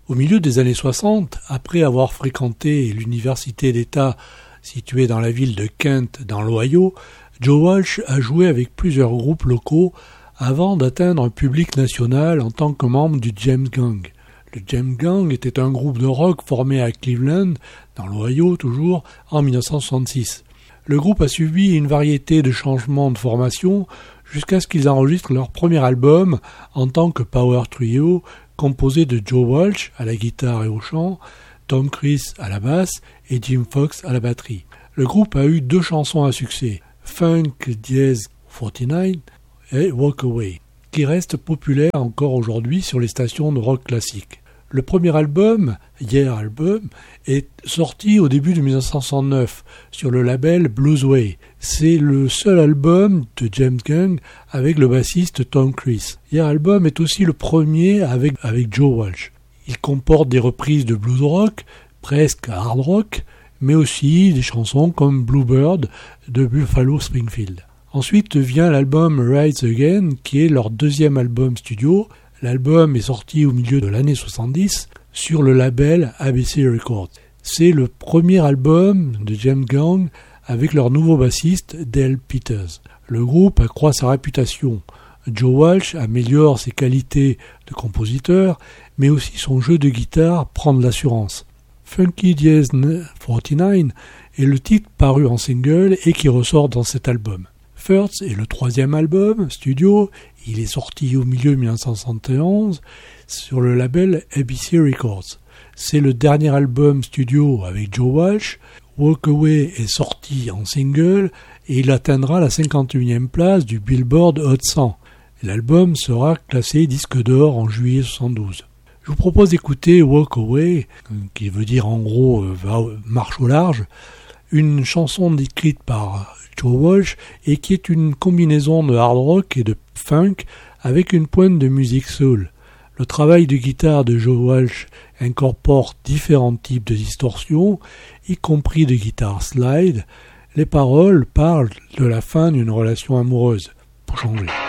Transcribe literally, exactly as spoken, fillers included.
Au milieu des années soixante, après avoir fréquenté l'université d'État située dans la ville de Kent dans l'Ohio, Joe Walsh a joué avec plusieurs groupes locaux avant d'atteindre un public national en tant que membre du James Gang. Le James Gang était un groupe de rock formé à Cleveland, dans l'Ohio toujours, en dix-neuf cent soixante-six. Le groupe a subi une variété de changements de formation jusqu'à ce qu'ils enregistrent leur premier album en tant que power trio composé de Joe Walsh à la guitare et au chant, Tom Chris à la basse et Jim Fox à la batterie. Le groupe a eu deux chansons à succès, Funk Diez quarante-neuf et Walk Away, qui restent populaires encore aujourd'hui sur les stations de rock classique. Le premier album, Yeah Album, est sorti au début de dix-neuf cent soixante-neuf sur le label Bluesway. C'est le seul album de James Gang avec le bassiste Tom Chris. Yeah Album est aussi le premier avec, avec Joe Walsh. Il comporte des reprises de blues rock, presque hard rock, mais aussi des chansons comme Bluebird de Buffalo Springfield. Ensuite vient l'album Rise Again, qui est leur deuxième album studio. L'album est sorti au milieu de l'année soixante-dix sur le label A B C Records. C'est le premier album de James Gang avec leur nouveau bassiste Dale Peters. Le groupe accroît sa réputation. Joe Walsh améliore ses qualités de compositeur, mais aussi son jeu de guitare prend de l'assurance. Funky Diez quarante-neuf est le titre paru en single et qui ressort dans cet album. First est le troisième album studio, il est sorti au milieu de dix-neuf cent soixante et onze sur le label A B C Records. C'est le dernier album studio avec Joe Walsh. Walk Away est sorti en single et il atteindra la cinquante-et-unième place du Billboard Hot cent. L'album sera classé disque d'or en juillet soixante-douze. Je vous propose d'écouter Walk Away, qui veut dire en gros euh, marche au large, une chanson écrite par Joe Walsh et qui est une combinaison de hard rock et de funk avec une pointe de musique soul. Le travail de guitare de Joe Walsh incorpore différents types de distorsions, y compris de guitare slide. Les paroles parlent de la fin d'une relation amoureuse, pour changer.